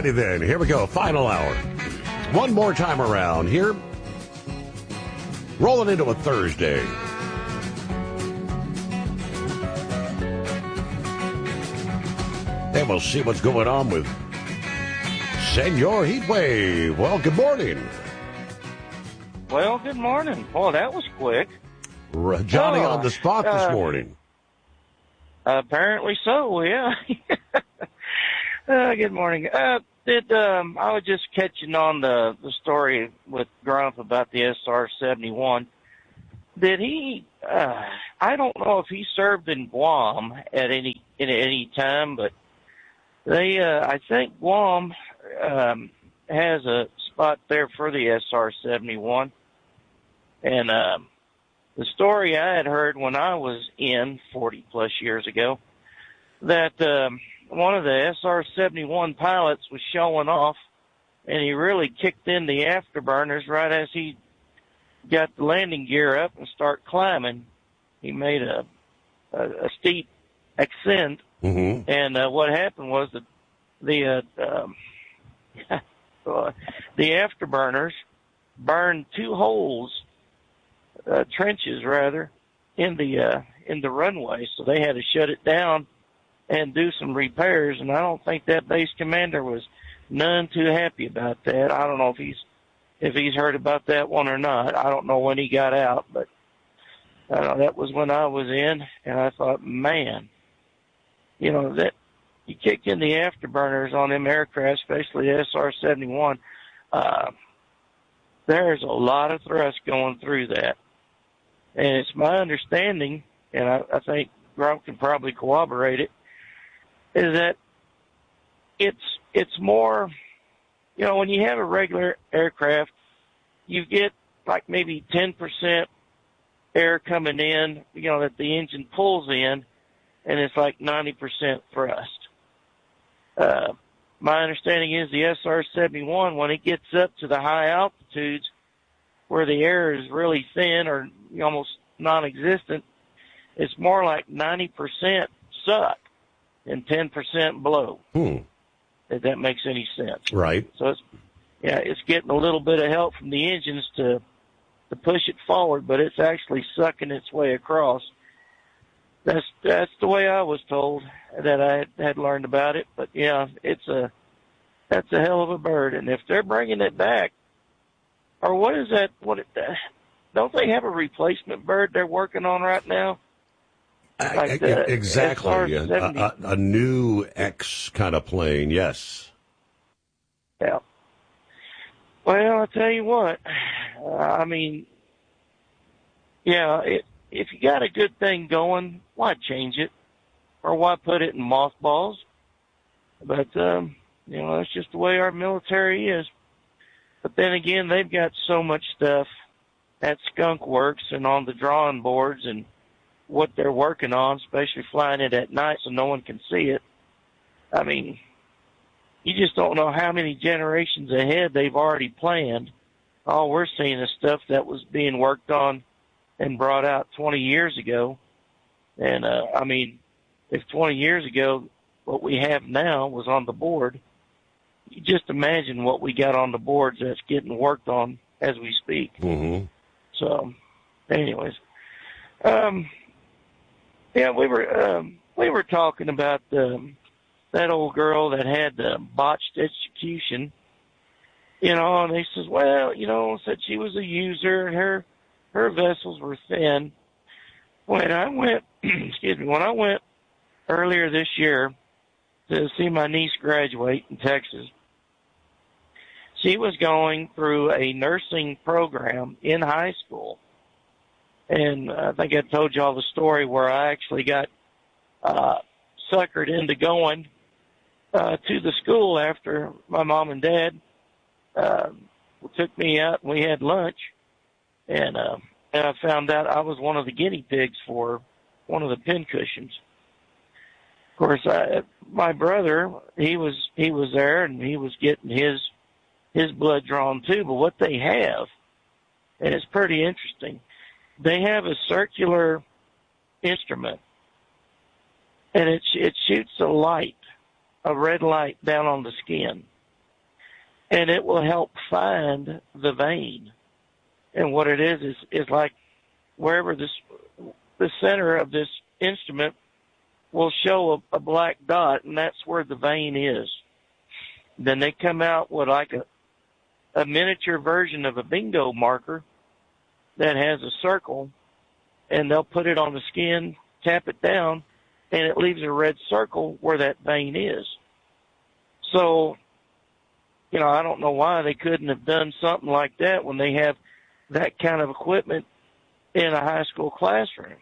righty then. Here we go. Final hour. One more time around here. Rolling into a Thursday. And we'll see what's going on with Senor Heatwave. Well, good morning. Well, good morning. Boy, that was quick. Johnny on the spot this morning. Apparently so, yeah. Good morning. I was just catching on the story with Grump about the SR-71. Did he, I don't know if he served in Guam at any time, but I think Guam, has a spot there for the SR-71. And, the story I had heard when I was in 40 plus years ago, that, one of the SR-71 pilots was showing off, and he really kicked in the afterburners right as he got the landing gear up and start climbing. He made a steep ascent, and what happened was that the afterburners burned two holes, trenches rather, in the runway, so they had to shut it down and do some repairs. And I don't think that base commander was none too happy about that. I don't know if he's heard about that one or not. I don't know when he got out, but that was when I was in, and I thought, man, that you kick in the afterburners on them aircraft, especially the SR-71, there's a lot of thrust going through that. And it's my understanding, and I think Grump can probably corroborate it, is that it's more, when you have a regular aircraft, you get like maybe 10% air coming in, that the engine pulls in, and it's like 90% thrust. My understanding is the SR-71, when it gets up to the high altitudes where the air is really thin or almost non-existent, it's more like 90% suck and 10% blow. If that makes any sense. Right. So it's getting a little bit of help from the engines to push it forward, but it's actually sucking its way across. That's the way I was told that I had learned about it. But yeah, that's a hell of a bird. And if they're bringing it back, or what is that? Don't they have a replacement bird they're working on right now? Like exactly. A new X kind of plane, yes. Yeah. Well, I'll tell you what. If you got a good thing going, why change it? Or why put it in mothballs? But, that's just the way our military is. But then again, they've got so much stuff at Skunk Works and on the drawing boards and what they're working on, especially flying it at night so no one can see it. I mean, you just don't know how many generations ahead they've already planned. All we're seeing is stuff that was being worked on and brought out 20 years ago. And, if 20 years ago what we have now was on the board, you just imagine what we got on the boards that's getting worked on as we speak. So, anyways, we were talking about that old girl that had the botched execution, and he says, well, said she was a user and her vessels were thin. When I went, when I went earlier this year to see my niece graduate in Texas, she was going through a nursing program in high school. And I think I told you all the story where I actually got suckered into going to the school after my mom and dad took me out and we had lunch. And I found out I was one of the guinea pigs for one of the pincushions. Of course, my brother, he was there and he was getting his blood drawn too. But what they have, and it's pretty interesting, they have a circular instrument, and it shoots a red light down on the skin. and it will help find the vein. And what it is like wherever the center of this instrument will show a black dot, and that's where the vein is. Then they come out with like a miniature version of a bingo marker that has a circle, and they'll put it on the skin, tap it down, and it leaves a red circle where that vein is. So, I don't know why they couldn't have done something like that when they have that kind of equipment in a high school classroom.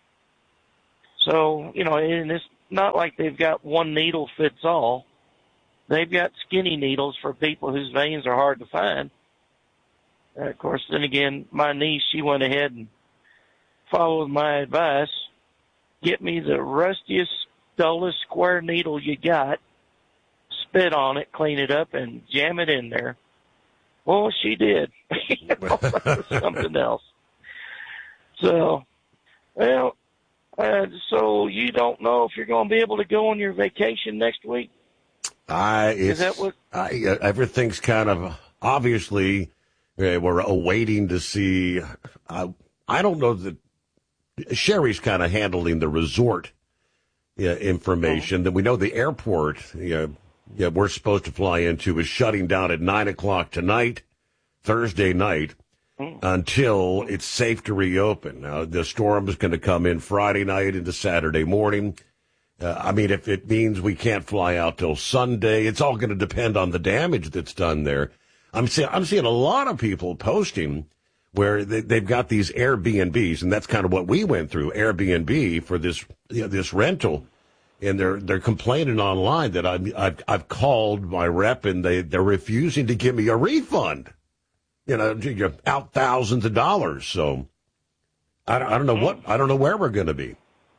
So, and it's not like they've got one needle fits all. They've got skinny needles for people whose veins are hard to find. And of course, then again, my niece, she went ahead and followed my advice. Get me the rustiest, dullest square needle you got, spit on it, clean it up, and jam it in there. Well, she did. Something else. So, so you don't know if you're going to be able to go on your vacation next week? Is that what? Everything's kind of, obviously, we're awaiting to see. I don't know that Sherry's kind of handling the resort information. That we know the airport we're supposed to fly into is shutting down at 9:00 tonight, Thursday night, until it's safe to reopen. Now, the storm is going to come in Friday night into Saturday morning. If it means we can't fly out till Sunday, it's all going to depend on the damage that's done there. I'm seeing a lot of people posting where they've got these Airbnbs, and that's kind of what we went through, Airbnb for this this rental, and they're complaining online that I've called my rep and they're refusing to give me a refund. You're out thousands of dollars. So I don't know where we're going to be.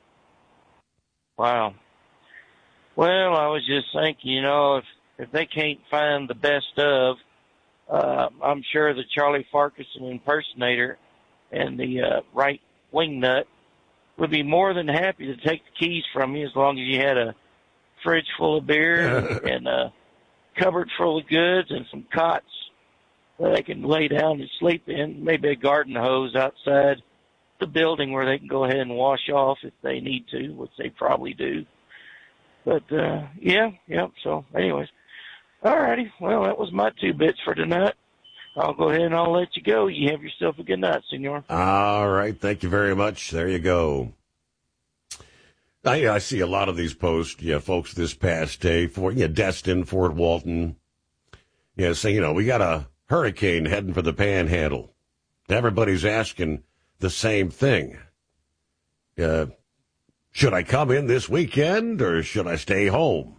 Wow. Well, I was just thinking, if they can't find the best of, I'm sure the Charlie Farquharson impersonator and the right wing nut would be more than happy to take the keys from you as long as you had a fridge full of beer and a cupboard full of goods and some cots that they can lay down and sleep in, maybe a garden hose outside the building where they can go ahead and wash off if they need to, which they probably do. But, so anyways. All righty. Well, that was my 2 bits for tonight. I'll go ahead and I'll let you go. You have yourself a good night, senor. All right. Thank you very much. There you go. I see a lot of these posts, folks, this past day for, Destin, Fort Walton, saying, we got a hurricane heading for the Panhandle. Everybody's asking the same thing. Should I come in this weekend or should I stay home?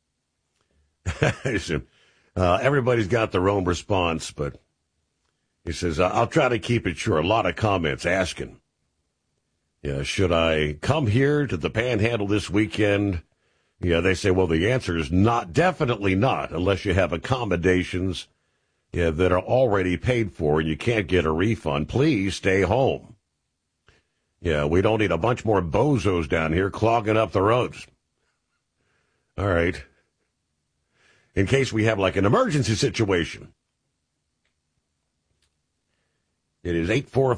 Everybody's got their own response, but he says, I'll try to keep it short. A lot of comments asking, should I come here to the Panhandle this weekend? They say, well, the answer is not, definitely not, unless you have accommodations that are already paid for and you can't get a refund. Please stay home. We don't need a bunch more bozos down here clogging up the roads. All right. In case we have like an emergency situation. It is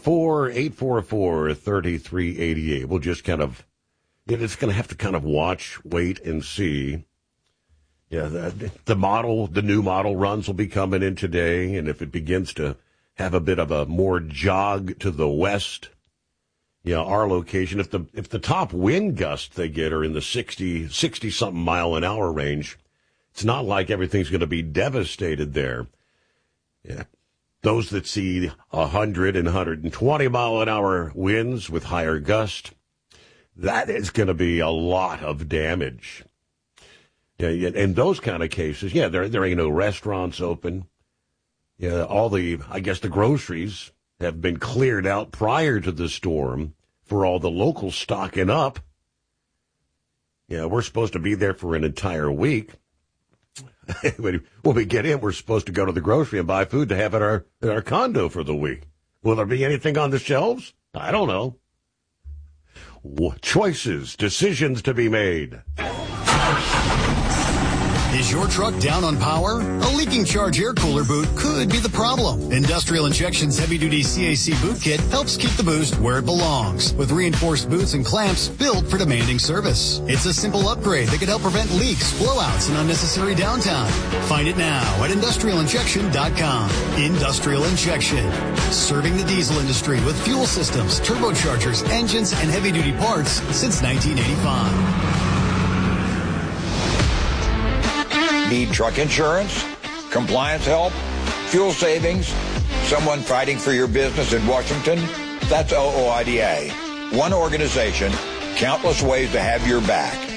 844-844-3388. We'll just kind of, it's going to have to kind of watch, wait, and see. The new model runs will be coming in today, and if it begins to have a bit of a more jog to the west, our location, if the top wind gusts they get are in the 60-something mile an hour range, it's not like everything's going to be devastated there. Those that see 100 and 120 mile an hour winds with higher gust, that is going to be a lot of damage. In those kind of cases, there ain't no restaurants open. All the groceries have been cleared out prior to the storm for all the local stocking up. We're supposed to be there for an entire week. When we get in, we're supposed to go to the grocery and buy food to have in our condo for the week. Will there be anything on the shelves? I don't know. Choices, decisions to be made. Is your truck down on power? A leaking charge air cooler boot could be the problem. Industrial Injection's heavy-duty CAC boot kit helps keep the boost where it belongs, with reinforced boots and clamps built for demanding service. It's a simple upgrade that can help prevent leaks, blowouts, and unnecessary downtime. Find it now at industrialinjection.com. Industrial Injection, serving the diesel industry with fuel systems, turbochargers, engines, and heavy-duty parts since 1985. Need truck insurance, compliance help, fuel savings, someone fighting for your business in Washington? That's OOIDA. One organization, countless ways to have your back.